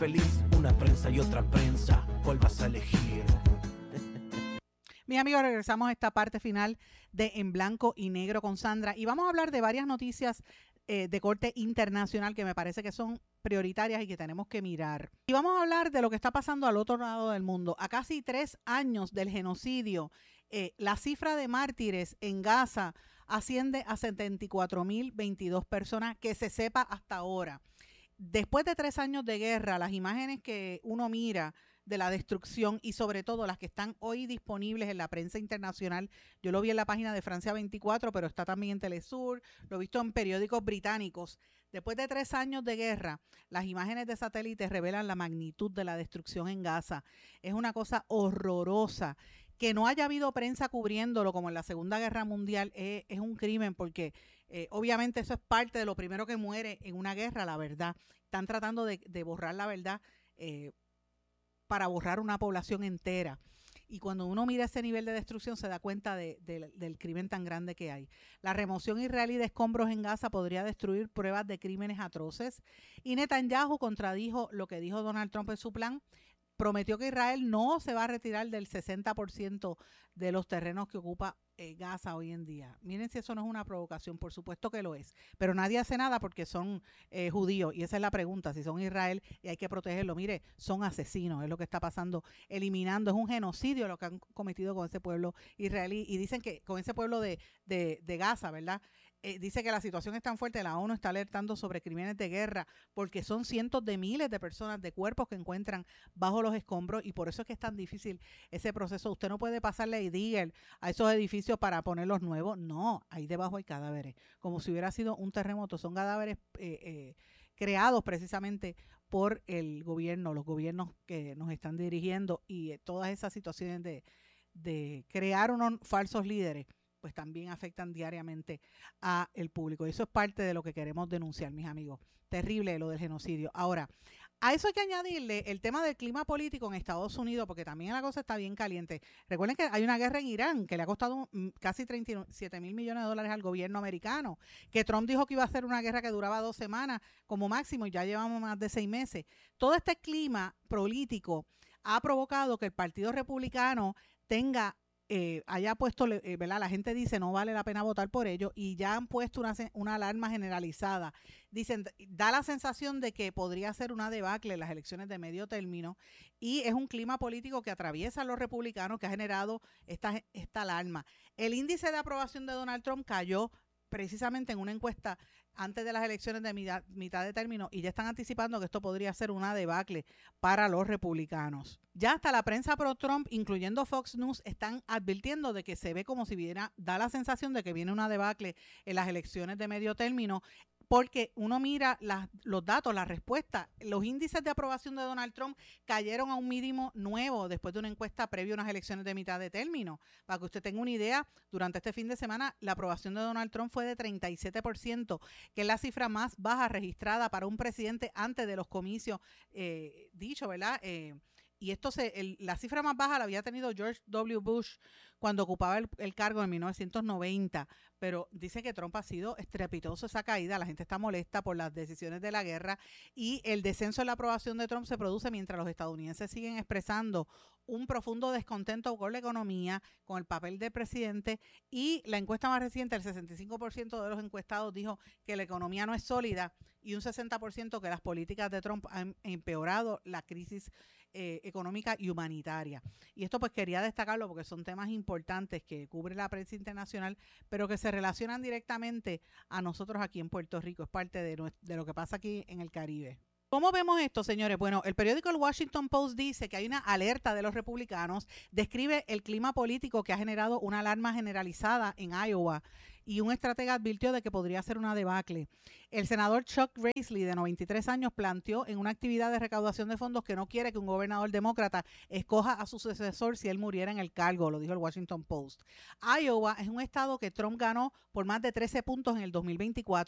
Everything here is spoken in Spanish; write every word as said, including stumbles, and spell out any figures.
feliz, una prensa y otra prensa, ¿cuál vas a elegir? Mis amigos, regresamos a esta parte final de En Blanco y Negro con Sandra y vamos a hablar de varias noticias eh, de corte internacional que me parece que son prioritarias y que tenemos que mirar. Y vamos a hablar de lo que está pasando al otro lado del mundo. A casi tres años del genocidio, eh, la cifra de mártires en Gaza asciende a setenta y cuatro mil veintidós personas, que se sepa hasta ahora. Después de tres años de guerra, las imágenes que uno mira de la destrucción y sobre todo las que están hoy disponibles en la prensa internacional, yo lo vi en la página de Francia veinticuatro, pero está también en Telesur, lo he visto en periódicos británicos. Después de tres años de guerra, las imágenes de satélites revelan la magnitud de la destrucción en Gaza. Es una cosa horrorosa. Que no haya habido prensa cubriéndolo como en la Segunda Guerra Mundial es, es un crimen porque eh, obviamente eso es parte de lo primero que muere en una guerra, la verdad. Están tratando de, de borrar la verdad eh, para borrar una población entera. Y cuando uno mira ese nivel de destrucción se da cuenta de, de, del crimen tan grande que hay. La remoción israelí de escombros en Gaza podría destruir pruebas de crímenes atroces. Y Netanyahu contradijo lo que dijo Donald Trump en su plan. Prometió que Israel no se va a retirar del sesenta por ciento de los terrenos que ocupa eh, Gaza hoy en día. Miren si eso no es una provocación, por supuesto que lo es, pero nadie hace nada porque son eh, judíos, y esa es la pregunta, si son Israel y hay que protegerlo. Mire, son asesinos, es lo que está pasando, eliminando, es un genocidio lo que han cometido con ese pueblo israelí, y dicen que con ese pueblo de, de, de Gaza, ¿verdad? Eh, dice que la situación es tan fuerte, la ONU está alertando sobre crímenes de guerra, porque son cientos de miles de personas, de cuerpos que encuentran bajo los escombros, y por eso es que es tan difícil ese proceso. Usted no puede pasarle a Digger a esos edificios para ponerlos nuevos, no, ahí debajo hay cadáveres, como si hubiera sido un terremoto. Son cadáveres eh, eh, creados precisamente por el gobierno, los gobiernos que nos están dirigiendo, y eh, todas esas situaciones de, de crear unos falsos líderes pues también afectan diariamente a el público. Y eso es parte de lo que queremos denunciar, mis amigos. Terrible lo del genocidio. Ahora, a eso hay que añadirle el tema del clima político en Estados Unidos, porque también la cosa está bien caliente. Recuerden que hay una guerra en Irán que le ha costado casi treinta y siete mil millones de dólares al gobierno americano, que Trump dijo que iba a ser una guerra que duraba dos semanas como máximo, y ya llevamos más de seis meses. Todo este clima político ha provocado que el Partido Republicano tenga Eh, haya puesto, eh, ¿verdad? La gente dice no vale la pena votar por ello, y ya han puesto una, una alarma generalizada. Dicen, da la sensación de que podría ser una debacle en las elecciones de medio término, y es un clima político que atraviesa a los republicanos que ha generado esta, esta alarma. El índice de aprobación de Donald Trump cayó precisamente en una encuesta antes de las elecciones de mitad, mitad de término, y ya están anticipando que esto podría ser una debacle para los republicanos. Ya hasta la prensa pro Trump, incluyendo Fox News, están advirtiendo de que se ve como si viera, da la sensación de que viene una debacle en las elecciones de medio término, porque uno mira las, los datos, la respuesta, los índices de aprobación de Donald Trump cayeron a un mínimo nuevo después de una encuesta previa a unas elecciones de mitad de término. Para que usted tenga una idea, durante este fin de semana la aprobación de Donald Trump fue de treinta y siete por ciento, que es la cifra más baja registrada para un presidente antes de los comicios, eh, dicho, ¿verdad? Eh, Y esto se, el, la cifra más baja la había tenido George W. Bush cuando ocupaba el, el cargo en mil novecientos noventa, pero dice que Trump ha sido estrepitoso esa caída, la gente está molesta por las decisiones de la guerra, y el descenso en la aprobación de Trump se produce mientras los estadounidenses siguen expresando un profundo descontento con la economía, con el papel del presidente, y la encuesta más reciente, el sesenta y cinco por ciento de los encuestados dijo que la economía no es sólida, y un sesenta por ciento que las políticas de Trump han empeorado la crisis eh, económica y humanitaria. Y esto pues quería destacarlo porque son temas importantes que cubre la prensa internacional, pero que se relacionan directamente a nosotros aquí en Puerto Rico. Es parte de, de lo que pasa aquí en el Caribe. ¿Cómo vemos esto, señores? Bueno, el periódico El Washington Post dice que hay una alerta de los republicanos, describe el clima político que ha generado una alarma generalizada en Iowa, y un estratega advirtió de que podría ser una debacle. El senador Chuck Grassley, de noventa y tres años, planteó en una actividad de recaudación de fondos que no quiere que un gobernador demócrata escoja a su sucesor si él muriera en el cargo, lo dijo el Washington Post. Iowa es un estado que Trump ganó por más de trece puntos en el dos mil veinticuatro,